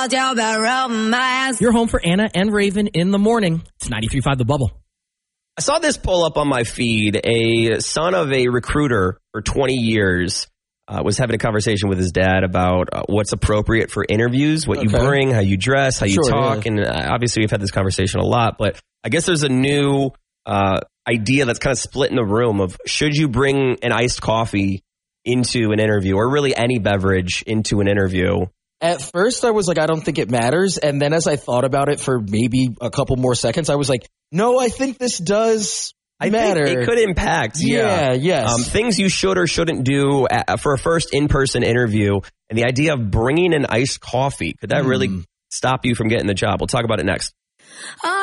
You're home for Anna and Raven in the morning. It's 93.5 The Bubble. I saw this pull up on my feed. A son of a recruiter for 20 years was having a conversation with his dad about what's appropriate for interviews, what you bring, how you dress, how you talk. Yeah. And obviously we've had this conversation a lot, but I guess there's a new idea that's kind of split in the room of should you bring an iced coffee into an interview or really any beverage into an interview? At first, I was like, I don't think it matters. And then as I thought about it for maybe a couple more seconds, I was like, no, I think this does matter. Think it could impact. Yes. Things you should or shouldn't do for a first in-person interview. And the idea of bringing an iced coffee, could that really stop you from getting the job? We'll talk about it next.